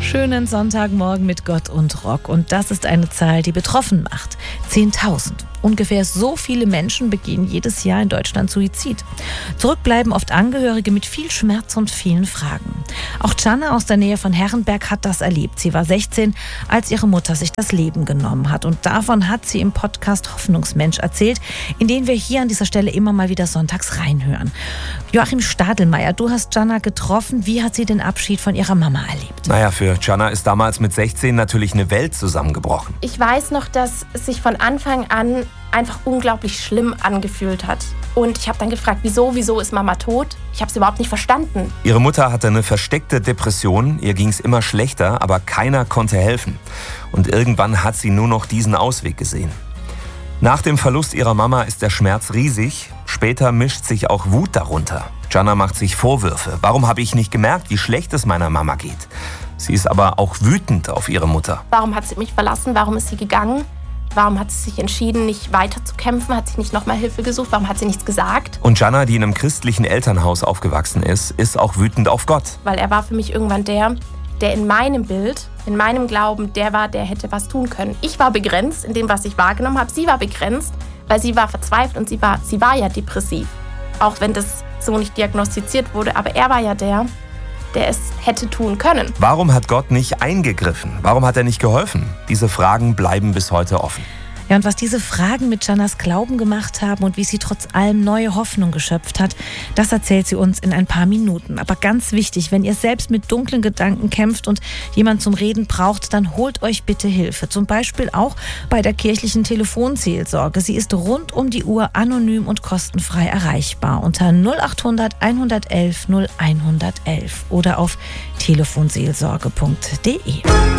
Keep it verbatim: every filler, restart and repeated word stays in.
Schönen Sonntagmorgen mit Gott und Rock. Und das ist eine Zahl, die betroffen macht. zehntausend. Ungefähr so viele Menschen begehen jedes Jahr in Deutschland Suizid. Zurückbleiben oft Angehörige mit viel Schmerz und vielen Fragen. Auch Gianna aus der Nähe von Herrenberg hat das erlebt. Sie war sechzehn, als ihre Mutter sich das Leben genommen hat. Und davon hat sie im Podcast Hoffnungsmensch erzählt, in den wir hier an dieser Stelle immer mal wieder sonntags reinhören. Joachim Stadelmeier, du hast Gianna getroffen. Wie hat sie den Abschied von ihrer Mama erlebt? Naja, für Gianna ist damals mit sechzehn natürlich eine Welt zusammengebrochen. Ich weiß noch, dass es sich von Anfang an einfach unglaublich schlimm angefühlt hat. Und ich habe dann gefragt, wieso, wieso ist Mama tot? Ich habe es überhaupt nicht verstanden. Ihre Mutter hatte eine versteckte Depression, ihr ging es immer schlechter, aber keiner konnte helfen. Und irgendwann hat sie nur noch diesen Ausweg gesehen. Nach dem Verlust ihrer Mama ist der Schmerz riesig, später mischt sich auch Wut darunter. Gianna macht sich Vorwürfe. Warum habe ich nicht gemerkt, wie schlecht es meiner Mama geht? Sie ist aber auch wütend auf ihre Mutter. Warum hat sie mich verlassen? Warum ist sie gegangen? Warum hat sie sich entschieden, nicht weiter zu kämpfen? Hat sie nicht nochmal Hilfe gesucht? Warum hat sie nichts gesagt? Und Gianna, die in einem christlichen Elternhaus aufgewachsen ist, ist auch wütend auf Gott. Weil er war für mich irgendwann der, der in meinem Bild, in meinem Glauben, der war, der hätte was tun können. Ich war begrenzt in dem, was ich wahrgenommen habe. Sie war begrenzt, weil sie war verzweifelt und sie war, sie war ja depressiv. Auch wenn das so nicht diagnostiziert wurde. Aber er war ja der, der es hätte tun können. Warum hat Gott nicht eingegriffen? Warum hat er nicht geholfen? Diese Fragen bleiben bis heute offen. Ja, und was diese Fragen mit Giannas Glauben gemacht haben und wie sie trotz allem neue Hoffnung geschöpft hat, das erzählt sie uns in ein paar Minuten. Aber ganz wichtig, wenn ihr selbst mit dunklen Gedanken kämpft und jemand zum Reden braucht, dann holt euch bitte Hilfe. Zum Beispiel auch bei der kirchlichen Telefonseelsorge. Sie ist rund um die Uhr anonym und kostenfrei erreichbar unter null achthundert einhundertelf null hundertelf oder auf telefonseelsorge punkt de.